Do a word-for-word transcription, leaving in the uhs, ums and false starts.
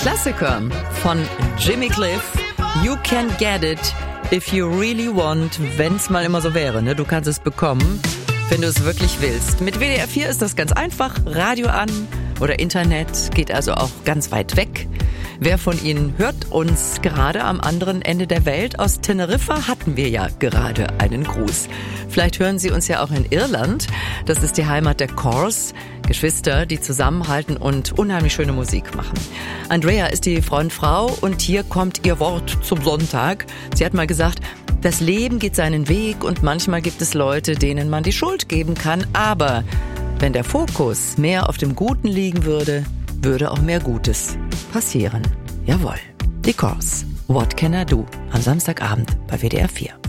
Klassiker von Jimmy Cliff. You can get it if you really want. Wenn's mal immer so wäre, ne? Du kannst es bekommen, wenn du es wirklich willst. Mit W D R vier ist das ganz einfach. Radio an oder Internet, geht also auch ganz weit weg. Wer von Ihnen hört uns gerade am anderen Ende der Welt? Aus Teneriffa hatten wir ja gerade einen Gruß. Vielleicht hören Sie uns ja auch in Irland. Das ist die Heimat der Corrs. Geschwister, die zusammenhalten und unheimlich schöne Musik machen. Andrea ist die Frontfrau und hier kommt ihr Wort zum Sonntag. Sie hat mal gesagt, das Leben geht seinen Weg und manchmal gibt es Leute, denen man die Schuld geben kann. Aber wenn der Fokus mehr auf dem Guten liegen würde, würde auch mehr Gutes passieren. Jawohl. Die Corrs. What Can I Do? Am Samstagabend bei W D R vier.